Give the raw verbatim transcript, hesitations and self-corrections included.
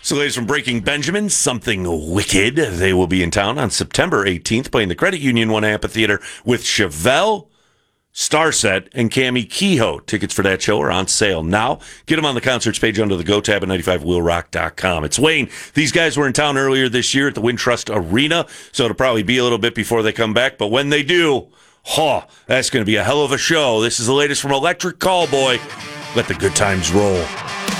So, ladies from Breaking Benjamin, Something Wicked. They will be in town on September eighteenth playing the Credit Union One Amphitheater with Chevelle, Starset, and Cammie Kehoe. Tickets for that show are on sale now. Get them on the concerts page under the Go tab at ninety-five wheel rock dot com. It's Wayne. These guys were in town earlier this year at the Wintrust Arena, so it'll probably be a little bit before they come back. But when they do, huh, that's going to be a hell of a show. This is the latest from Electric Callboy. Let the good times roll.